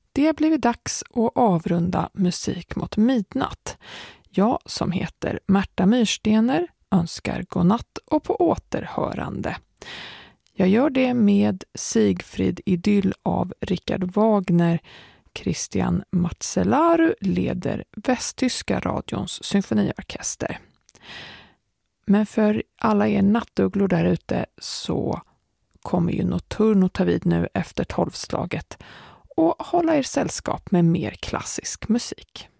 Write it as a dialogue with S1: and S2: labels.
S1: Det har blivit dags att avrunda Musik mot midnatt. Jag som heter Märta Myrstener önskar godnatt och på återhörande. Jag gör det med Sigfrid Idyll av Richard Wagner. Christian Matselaru leder Västtyska radions symfoniorkester. Men för alla er nattugglor där ute så kommer ju Notturno ta vid nu efter 12-slaget och hålla er sällskap med mer klassisk musik.